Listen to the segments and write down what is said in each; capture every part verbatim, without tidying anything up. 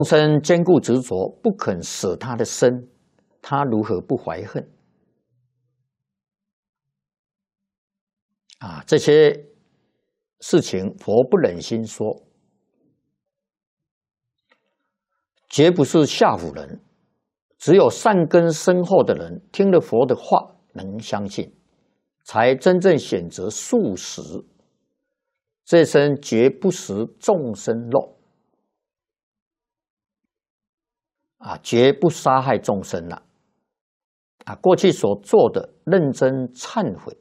众生坚固执着，不肯舍他的身，他如何不怀恨？啊，这些事情佛不忍心说，绝不是吓唬人。只有善根深厚的人，听了佛的话能相信，才真正选择素食，这生绝不食众生肉。啊，绝不杀害众生了。啊，过去所做的认真忏悔，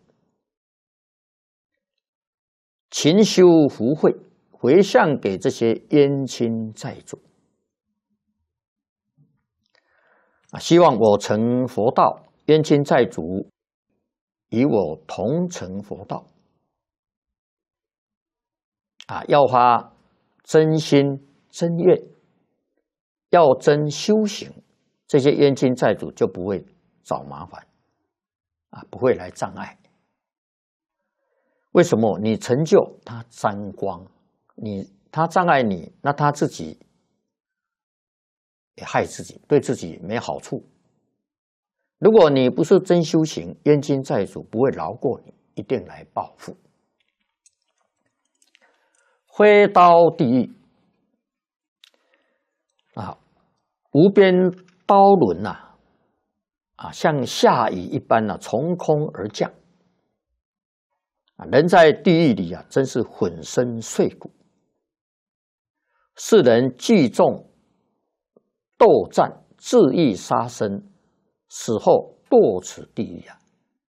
勤修福慧，回向给这些冤亲债主。啊，希望我成佛道，冤亲债主与我同成佛道。啊，要发真心真愿。要真修行，这些冤亲债主就不会找麻烦，啊，不会来障碍。为什么？你成就他沾光，你他障碍你，那他自己也害自己，对自己没好处。如果你不是真修行，冤亲债主不会饶过你，一定来报复。挥刀地狱。啊，无边刀轮呐、啊，啊，像下雨一般呐、啊，从空而降。啊，人在地狱里啊，真是粉身碎骨。世人聚众斗战，恣意杀生，死后堕此地狱啊。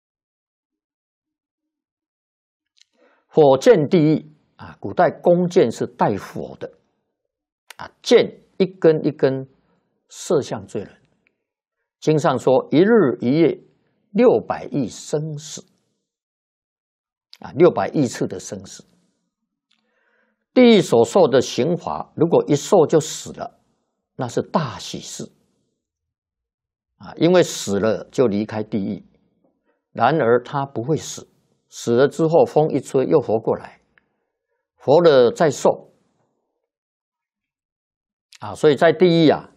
火箭地狱啊，古代弓箭是带火的，啊，箭一根一根射向罪人。经上说，一日一夜六百亿生死，啊，六百亿次的生死。地狱所受的刑罚，如果一受就死了，那是大喜事，啊，因为死了就离开地狱。然而他不会死，死了之后风一吹又活过来，活了再受。啊，所以在地狱啊，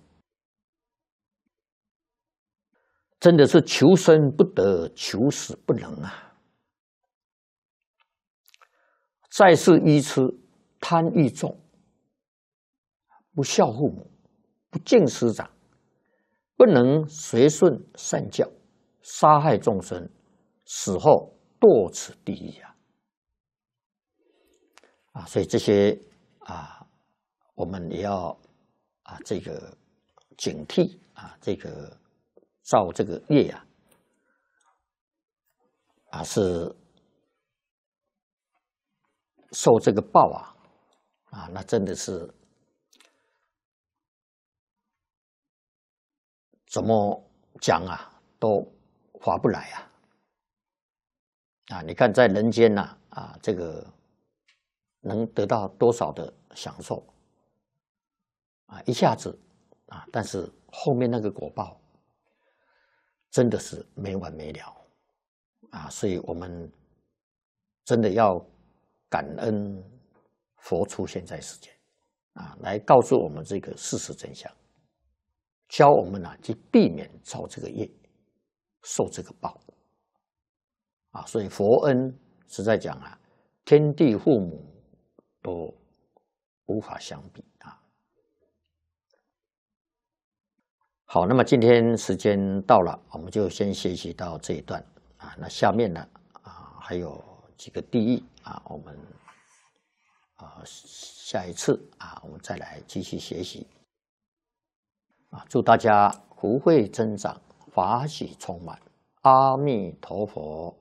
真的是求生不得，求死不能啊！在世愚痴，贪欲重，不孝父母，不敬师长，不能随顺善教，杀害众生，死后堕此地狱啊！啊，所以这些啊，我们也要。啊，这个警惕啊，这个造这个业啊，啊是受这个报啊，啊，那真的是怎么讲啊，都划不来啊！啊，你看在人间呐，啊，这个能得到多少的享受？啊，一下子啊，但是后面那个果报真的是没完没了啊！所以我们真的要感恩佛出现在世间啊，来告诉我们这个事实真相，教我们啊去避免造这个业，受这个报啊！所以佛恩实在讲啊，天地父母都无法相比啊。好，那么今天时间到了，我们就先学习到这一段啊。那下面呢啊，还有几个地狱啊，我们啊下一次啊，我们再来继续学习啊。祝大家福慧增长，法喜充满，阿弥陀佛。